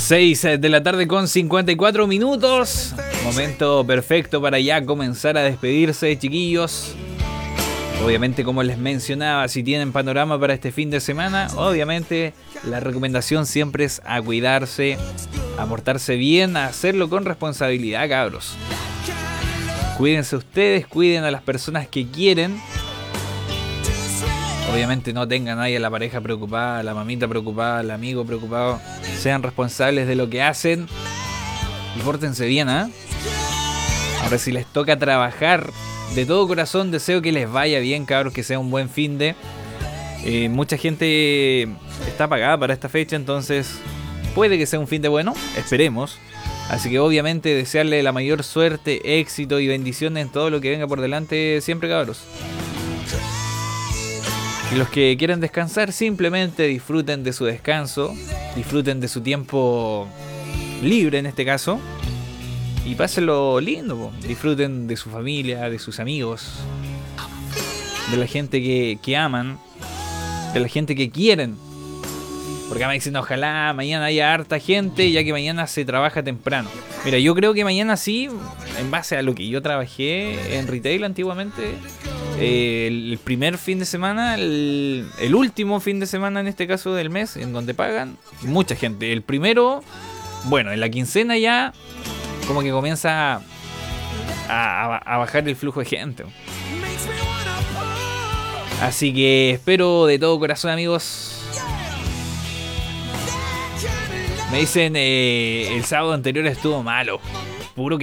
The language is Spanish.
6 de la tarde con 54 minutos. Momento perfecto para ya comenzar a despedirse, chiquillos. Obviamente, como les mencionaba, si tienen panorama para este fin de semana, obviamente la recomendación siempre es a cuidarse, a portarse bien, a hacerlo con responsabilidad, cabros. Cuídense ustedes, cuiden a las personas que quieren. Obviamente no tengan ahí a la pareja preocupada, a la mamita preocupada, al amigo preocupado. Sean responsables de lo que hacen y pórtense bien, ¿eh? Ahora, si les toca trabajar, de todo corazón deseo que les vaya bien, cabros, que sea un buen fin de. Mucha gente está pagada para esta fecha, entonces puede que sea un fin de bueno, esperemos. Así que obviamente desearle la mayor suerte, éxito y bendiciones en todo lo que venga por delante siempre, cabros. Y los que quieran descansar, simplemente disfruten de su descanso, disfruten de su tiempo libre en este caso, y pásenlo lindo, po. Disfruten de su familia, de sus amigos, de la gente que aman, de la gente que quieren. Porque me dicen, ojalá mañana haya harta gente, ya que mañana se trabaja temprano. Mira, yo creo que mañana sí, en base a lo que yo trabajé en retail antiguamente, el primer fin de semana, el último fin de semana en este caso del mes, en donde pagan mucha gente. El primero, bueno, en la quincena ya como que comienza a bajar el flujo de gente. Así que espero de todo corazón, amigos. Me dicen, el sábado anterior estuvo malo. Puro